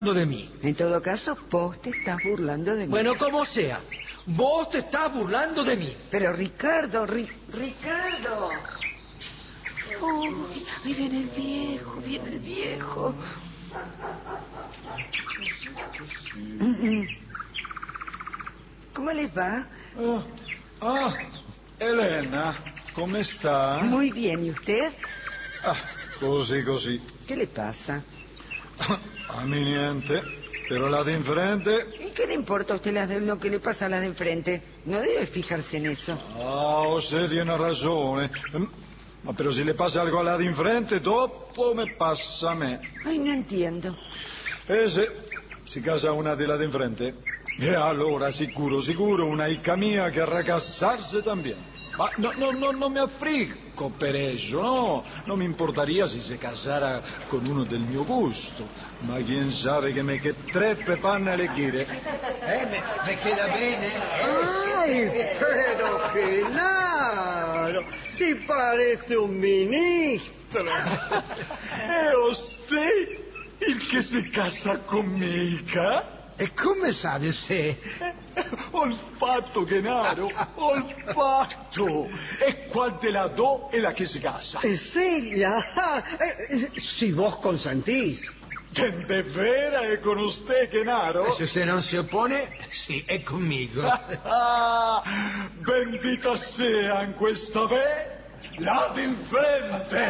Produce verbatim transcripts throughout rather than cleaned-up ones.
de mí. En todo caso, vos te estás burlando de mí. Bueno, como sea, vos te estás burlando de mí. Pero Ricardo, Ri... Ricardo. Oh, ahí viene el viejo, viene el viejo. ¿Cómo les va? Oh, ah, Elena, come sta? Muy bien, ¿y usted? Ah, così così. ¿Qué le pasa? A mí niente, pero la de enfrente... ¿Y qué le importa a usted las de lo que le pasa a las de enfrente? No debe fijarse en eso. Ah, usted tiene razón. Ma però se le passa algo a la di enfrente, dopo me passa a me. Ay, no entiendo. E se si casa una de la de enfrente, e allora sicuro, sicuro, una hija mía querrá casarse también. Ma no, no, no, no me aflico per eso, no. No me importaría si se casara con uno del mio gusto. Ma quién sabe que me che treffe panna le quiere. Eh, me, me queda bene. Ay, pero claro, si parece un ministro. ¿Es usted el que se casa con mi hija? E come sa di sé? Olfatto, Genaro, olfatto. E qual de las dos es la que se casa? Es ella. Eh, Si vos consentís. ¿Quién de vera es con usted, Genaro? Se usted non si oppone, sì, è conmigo. Bendita sean questa vez la de enfrente.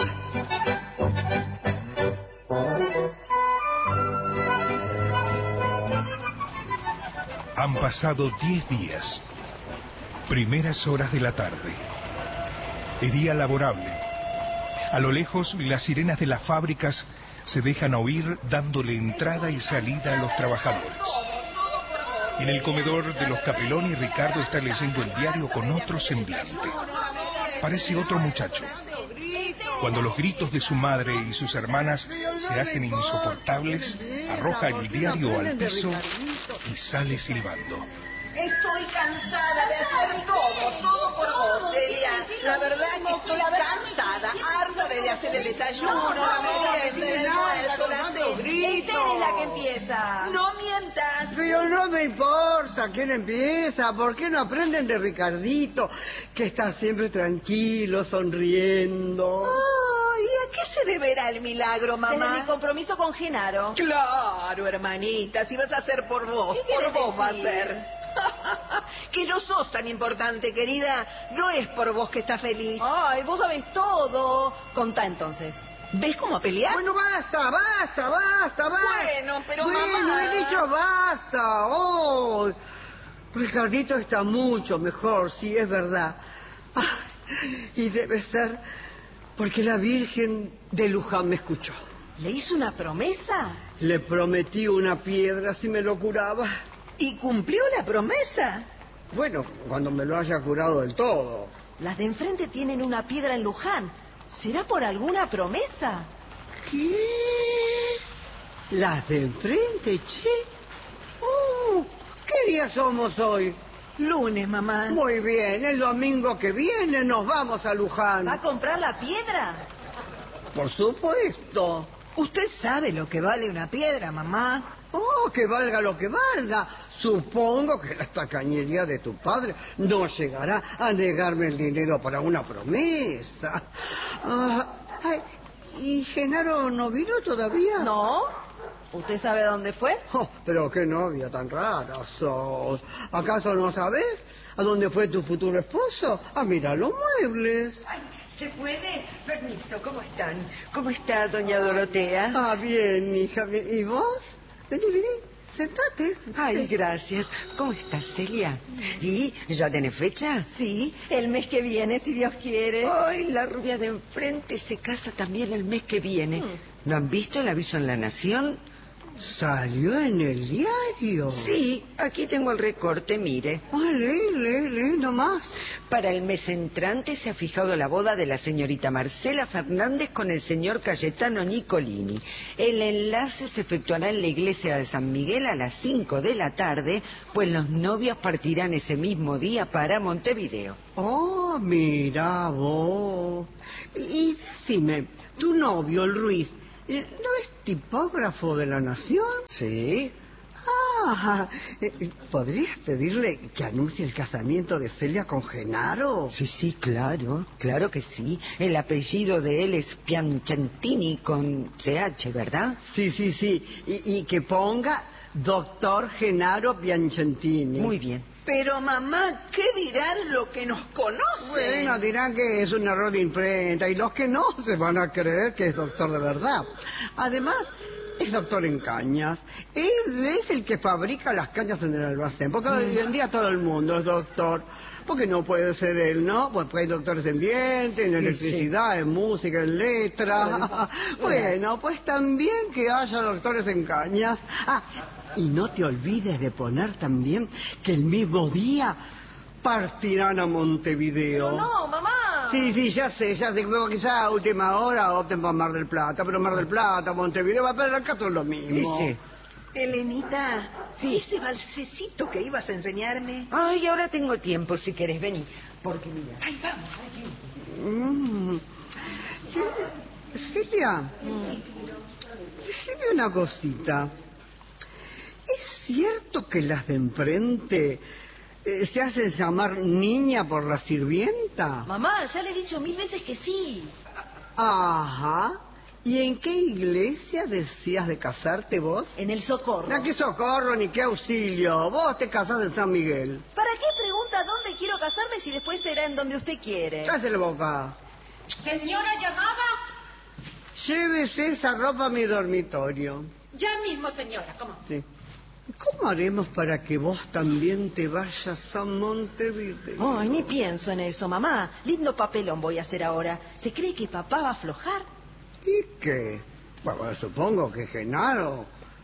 Han pasado diez días. Primeras horas de la tarde. Es día laborable. A lo lejos, las sirenas de las fábricas se dejan oír dándole entrada y salida a los trabajadores. En el comedor de los Capeloni, Ricardo está leyendo el diario con otro semblante. Parece otro muchacho. Cuando los gritos de su madre y sus hermanas se hacen insoportables, arroja el diario al piso y sale silbando. Estoy cansada de hacer todo, todo por vos, Celia. La verdad que estoy cansada, harta de hacer el desayuno, la merienda, el almuerzo, la cena. Esther es la que empieza. No mientas. Pero no me importa quién empieza. ¿Por qué no aprenden de Ricardito, que está siempre tranquilo, sonriendo? Ay, ¿a qué se deberá el milagro, mamá? Desde mi compromiso con Genaro. Claro, hermanita, si vas a hacer por vos, por vos va a ser. Que no sos tan importante, querida. No es por vos que estás feliz. Ay, vos sabés todo. Contá entonces. ¿Ves cómo peleás? Bueno, basta, basta, basta, basta. Bueno, pero bueno, mamá... he dicho basta. Oh, Ricardito está mucho mejor, sí, es verdad. Ay, y debe ser porque la Virgen de Luján me escuchó. ¿Le hizo una promesa? Le prometí una piedra si me lo curaba. ¿Y cumplió la promesa? Bueno, cuando me lo haya curado del todo. Las de enfrente tienen una piedra en Luján. ¿Será por alguna promesa? ¿Qué? ¿Las de enfrente, che? Uh, ¿qué día somos hoy? Lunes, mamá. Muy bien, el domingo que viene nos vamos a Luján. ¿Va a comprar la piedra? Por supuesto. Usted sabe lo que vale una piedra, mamá. Oh, que valga lo que valga. Supongo que la tacañería de tu padre no llegará a negarme el dinero para una promesa. Ah, ay, ¿y Genaro no vino todavía? No. ¿Usted sabe dónde fue? Oh, pero qué novia tan rara sos. ¿Acaso no sabes a dónde fue tu futuro esposo? A mirar los muebles. Ay, ¿se puede? Permiso, ¿cómo están? ¿Cómo está doña Dorotea? Ah, bien, hija. Bien. ¿Y vos? Vení, vení. Sentate, sentate. Ay, gracias. ¿Cómo estás, Celia? ¿Y ya tenés fecha? Sí, el mes que viene, si Dios quiere. Ay, la rubia de enfrente se casa también el mes que viene. ¿No han visto el aviso en La Nación? ¿Salió en el diario? Sí, aquí tengo el recorte, mire. Ah, lee, lee, lee nomás. Para el mes entrante se ha fijado la boda de la señorita Marcela Fernández con el señor Cayetano Nicolini. El enlace se efectuará en la iglesia de San Miguel a las cinco de la tarde, pues los novios partirán ese mismo día para Montevideo. Oh, mira vos. Y, y decime, tu novio, el Ruiz, ¿No es tipógrafo de la Nación? Sí. Ah, ¿podrías pedirle que anuncie el casamiento de Celia con Genaro? Sí, sí, claro, claro que sí. El apellido de él es Piacentini con C H, ¿verdad? Sí, sí, sí. Y, y que ponga doctor Genaro Piacentini. Muy bien. Pero, mamá, ¿qué dirán los que nos conocen? Bueno, dirán que es un error de imprenta y los que no se van a creer que es doctor de verdad. Además, es doctor en cañas. Él es el que fabrica las cañas en el almacén, porque hoy en día todo el mundo es doctor. Porque no puede ser él, ¿no? Pues hay doctores en dientes, en electricidad, sí, en música, en letras. Bueno, pues también que haya doctores en cañas. Ah, y no te olvides de poner también que el mismo día partirán a Montevideo. Pero no, mamá. Sí, sí, ya sé, ya sé. Luego quizá a última hora opten por Mar del Plata, pero Mar del Plata, Montevideo, va a perder acá todo lo mismo. Sí. Elenita, sí, ese balsecito que ibas a enseñarme. Ay, ahora tengo tiempo, si querés, vení. Porque mira. Ay, vamos, aquí. Mm. Sí, Celia, mm. decime una cosita. ¿Es cierto que las de enfrente eh, se hacen llamar niña por la sirvienta? Mamá, ya le he dicho mil veces que sí. Ajá. ¿Y en qué iglesia decías de casarte vos? En el Socorro. No, qué socorro ni qué auxilio. Vos te casás en San Miguel. ¿Para qué pregunta dónde quiero casarme si después será en donde usted quiere? Cállese la boca. ¿Señora llamaba? Llévese esa ropa a mi dormitorio. Ya mismo, señora, ¿cómo? Sí. ¿Cómo haremos para que vos también te vayas a Montevideo? Ay, ni pienso en eso, mamá. Lindo papelón voy a hacer ahora. ¿Se cree que papá va a aflojar? ¿Y qué? Bueno, supongo que Genaro...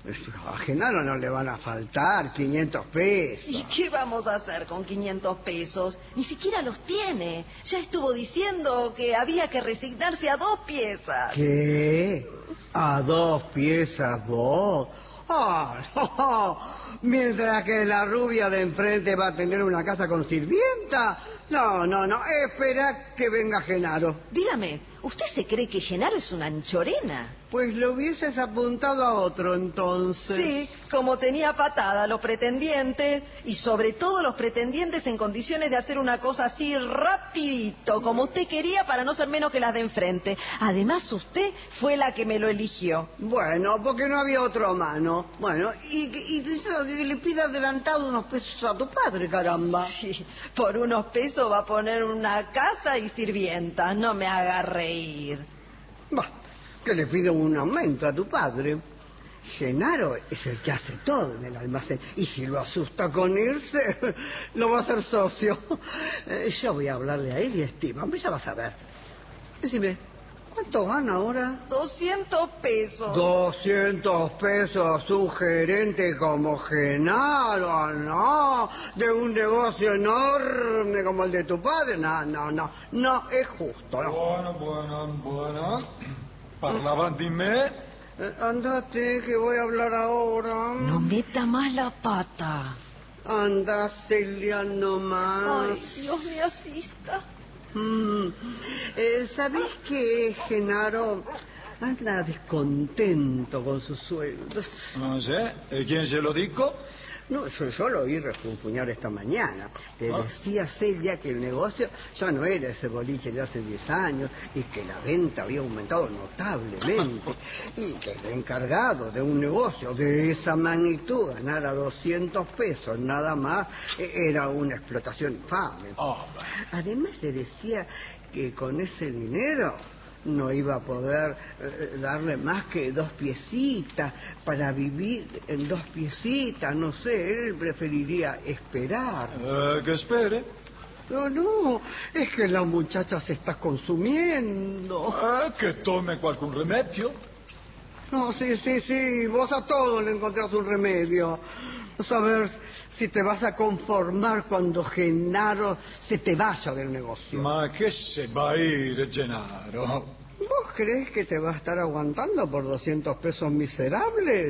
A Genaro no le van a faltar quinientos pesos. ¿Y qué vamos a hacer con quinientos pesos? Ni siquiera los tiene. Ya estuvo diciendo que había que resignarse a dos piezas. ¿Qué? ¿A dos piezas vos? ¡Ah, no! Mientras que la rubia de enfrente va a tener una casa con sirvienta. No, no, no. Espera que venga Genaro. Dígame, ¿usted se cree que Genaro es una anchorena? Pues lo hubieses apuntado a otro entonces. Sí, como tenía patada los pretendientes, y sobre todo los pretendientes en condiciones de hacer una cosa así rapidito, como usted quería, para no ser menos que las de enfrente. Además, usted fue la que me lo eligió. Bueno, porque no había otro a mano. Bueno, y, y, y le pide adelantado unos pesos a tu padre, caramba. Sí, por unos pesos va a poner una casa y sirvienta. No me haga reír. Bah, que le pide un aumento a tu padre. Genaro es el que hace todo en el almacén. Y si lo asusta con irse, lo va a hacer socio. Eh, yo voy a hablarle a él y estima. Ya vas a ver. Decime, ¿cuánto gana ahora? Doscientos pesos. Doscientos pesos a su gerente como Genaro, no. De un negocio enorme como el de tu padre. No, no, no. No es justo. No. Bueno, bueno, bueno. ¿Parlaban de me? Eh, andate, que voy a hablar ahora. No meta más la pata. Anda, Celia, nomás. Ay, Dios me asista. Mm. Eh, ¿Sabés que Genaro anda descontento con sus sueldos? No sé. ¿Quién se lo dijo? No, yo, yo lo oí refunfuñar esta mañana. Te ¿Ah? decía Celia que el negocio ya no era ese boliche de hace diez años y que la venta había aumentado notablemente y que el encargado de un negocio de esa magnitud ganara doscientos pesos nada más era una explotación infame. Oh, Además le decía que con ese dinero no iba a poder eh, darle más que dos piecitas para vivir en dos piecitas, no sé, él preferiría esperar. Eh, que espere. No, no, es que la muchacha se está consumiendo. Eh, que tome algún remedio. No, sí, sí, sí, vos a todo le encontrás un remedio. A ver si te vas a conformar cuando Genaro se te vaya del negocio. Ma che se va a ir, Genaro? ¿Vos crees que te va a estar aguantando por doscientos pesos miserables?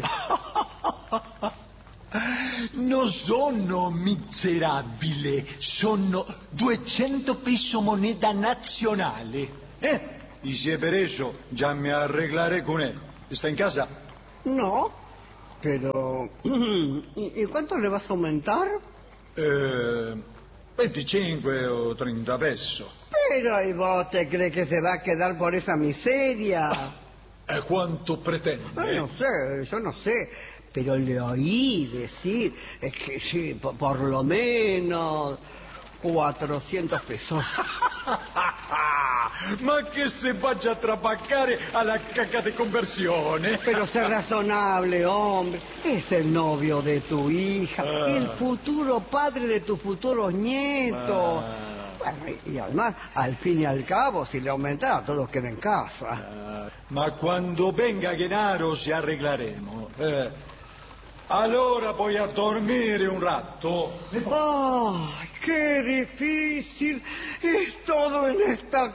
Non sono miserabile, sono duecento pesos moneda nazionale. Eh, y si es por eso, ya me arreglaré con él. ¿Está en casa? No, pero... ¿Y, y cuánto le vas a aumentar? Eh, veinticinco o treinta pesos. Pero ¿y vos te crees que se va a quedar por esa miseria? ¿Y cuánto pretende? Ay, no sé, yo no sé, pero le oí decir es que sí, por, por lo menos cuatrocientos pesos. Ma che se vaya a trapacare alla caca de conversione. Pero sé razonable, hombre. Es el novio de tu hija, Ah. el futuro padre de tus futuros nietos. Ah. Bueno, y, y además, al fin y al cabo, si le aumentara, todos quedan en casa. Ah, ma quando venga Gennaro ci arreglaremo. Eh. Allora voy a dormire un rato. ¡Ay, qué difícil! Es todo en esta